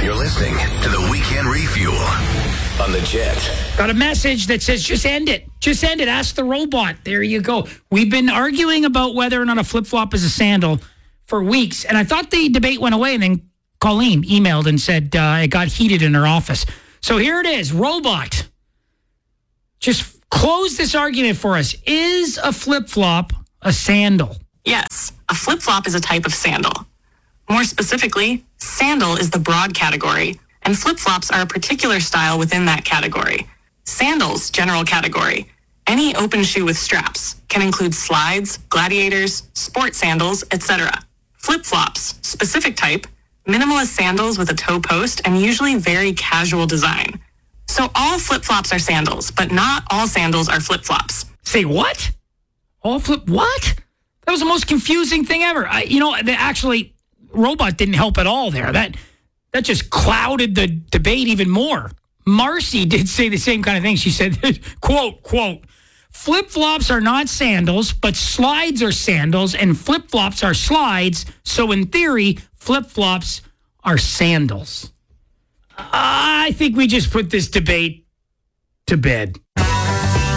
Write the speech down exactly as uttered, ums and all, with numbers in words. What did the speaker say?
You're listening to the Weekend Refuel on the Jet. Got a message that says, just end it. Just end it. Ask the robot. There you go. We've been arguing about whether or not a flip-flop is a sandal for weeks, and I thought the debate went away, and then Colleen emailed and said uh, it got heated in her office. So here it is. Robot, just close this argument for us. Is a flip-flop a sandal? Yes, a flip-flop is a type of sandal. More specifically, sandal is the broad category, and flip-flops are a particular style within that category. Sandals, general category. Any open shoe with straps can include slides, gladiators, sport sandals, et cetera. Flip-flops, specific type, minimalist sandals with a toe post and usually very casual design. So all flip-flops are sandals, but not all sandals are flip-flops. Say what? All flip... What? That was the most confusing thing ever. I, you know, they actually... Robot didn't help at all there. That that just clouded the debate even more. Marcy did say the same kind of thing. She said, quote, quote, flip-flops are not sandals, but slides are sandals, and flip-flops are slides. So in theory, flip-flops are sandals. I think we just put this debate to bed.